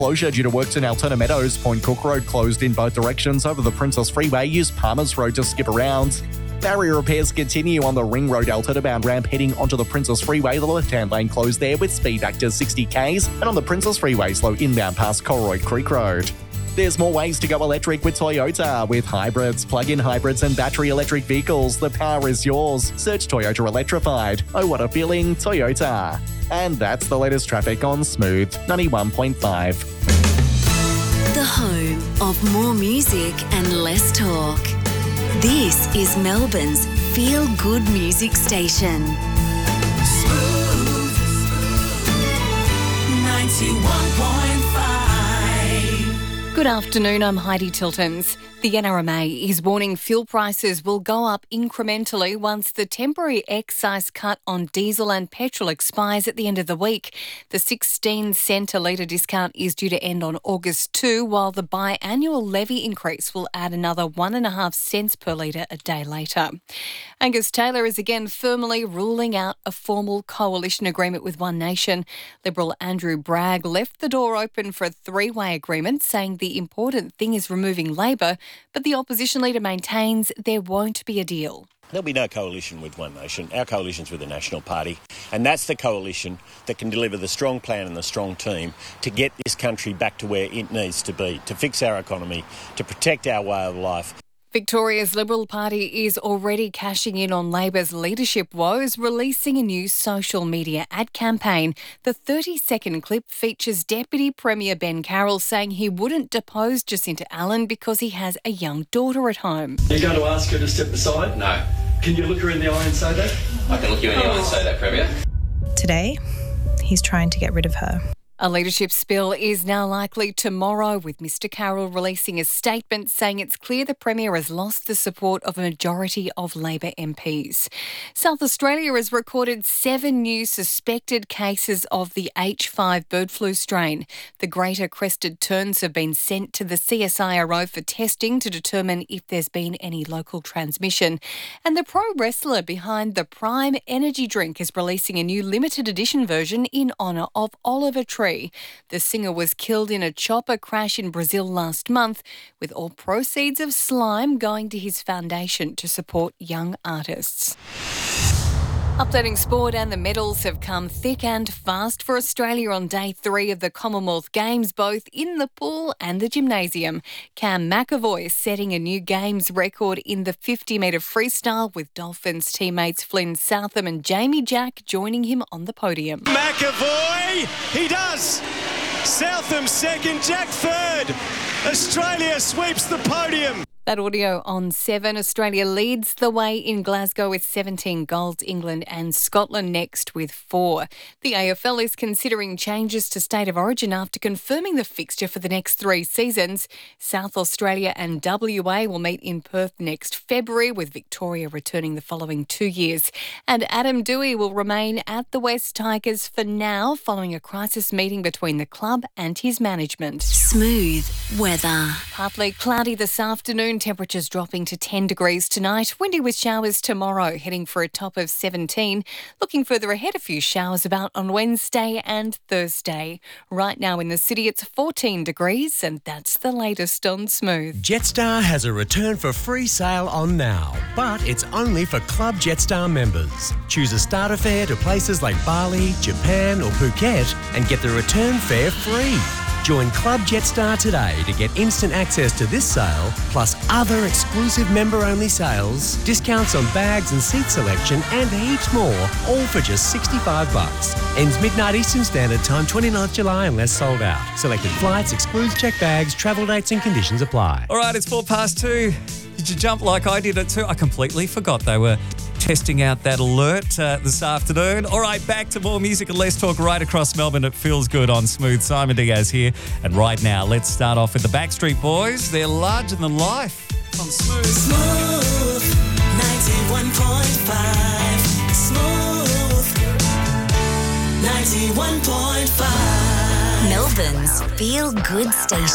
Closure due to works in Altona Meadows. Point Cook Road closed in both directions over the Princess Freeway. Use Palmer's Road to skip around. Barrier repairs continue on the Ring Road Altona bound ramp heading onto the Princess Freeway. The left-hand lane closed there with speed back to 60 k's. And on the Princess Freeway, slow inbound past Colroyd Creek Road. There's more ways to go electric with Toyota. With hybrids, plug-in hybrids and battery electric vehicles, the power is yours. Search Toyota Electrified. Oh, what a feeling, Toyota. And that's the latest traffic on Smooth 91.5. The home of more music and less talk. This is Melbourne's feel-good music station. Smooth 91.5. Good afternoon, I'm Heidi Tiltons. The NRMA is warning fuel prices will go up incrementally once the temporary excise cut on diesel and petrol expires at the end of the week. The 16 cent a litre discount is due to end on August 2, while the biannual levy increase will add another 1.5 cents per litre a day later. Angus Taylor is again firmly ruling out a formal coalition agreement with One Nation. Liberal Andrew Bragg left the door open for a three-way agreement, saying the important thing is removing Labor, but the opposition leader maintains there won't be a deal. There'll be no coalition with One Nation. Our coalition's with the National Party, and that's the coalition that can deliver the strong plan and the strong team to get this country back to where it needs to be, to fix our economy, to protect our way of life. Victoria's Liberal Party is already cashing in on Labor's leadership woes, releasing a new social media ad campaign. The 30-second clip features Deputy Premier Ben Carroll saying he wouldn't depose Jacinta Allen because he has a young daughter at home. Are you going to ask her to step aside? No. Can you look her in the eye and say that? I can look you in the eye and say that, Premier. Today, he's trying to get rid of her. A leadership spill is now likely tomorrow, with Mr Carroll releasing a statement saying it's clear the Premier has lost the support of a majority of Labor MPs. South Australia has recorded 7 new suspected cases of the H5 bird flu strain. The greater crested terns have been sent to the CSIRO for testing to determine if there's been any local transmission. And the pro wrestler behind the Prime energy drink is releasing a new limited edition version in honour of Oliver Tree. The singer was killed in a chopper crash in Brazil last month, with all proceeds of Slime going to his foundation to support young artists. Updating sport, and the medals have come thick and fast for Australia on day 3 of the Commonwealth Games, both in the pool and the gymnasium. Cam McAvoy setting a new Games record in the 50-metre freestyle, with Dolphins teammates Flynn Southam and Jamie Jack joining him on the podium. McAvoy, he does! Southam second, Jack third. Australia sweeps the podium. That audio on 7. Australia leads the way in Glasgow with 17 golds. England and Scotland next with 4. The AFL is considering changes to State of Origin after confirming the fixture for the next 3 seasons. South Australia and WA will meet in Perth next February, with Victoria returning the following 2 years. And Adam Doueihi will remain at the West Tigers for now, following a crisis meeting between the club and his management. Smooth weather. Partly cloudy this afternoon. Temperatures dropping to 10 degrees tonight. Windy with showers tomorrow, heading for a top of 17. Looking further ahead, a few showers about on Wednesday and Thursday. Right now in the city, it's 14 degrees, and that's the latest on Smooth. Jetstar has a return for free sale on now, but it's only for Club Jetstar members. Choose a starter fare to places like Bali, Japan or Phuket and get the return fare free. Join Club Jetstar today to get instant access to this sale, plus other exclusive member-only sales, discounts on bags and seat selection, and heaps more, all for just $65. Ends midnight Eastern Standard Time, 29th July, unless sold out. Selected flights, excludes checked bags, travel dates and conditions apply. All right, it's 2:04. Did you jump like I did at 2? I completely forgot they were testing out that alert this afternoon. All right, back to more music and less talk right across Melbourne. It feels good on Smooth. Simon Diaz here. And right now, let's start off with the Backstreet Boys. They're larger than life on Smooth. Smooth 91.5. Smooth 91.5. Melbourne's feel-good station.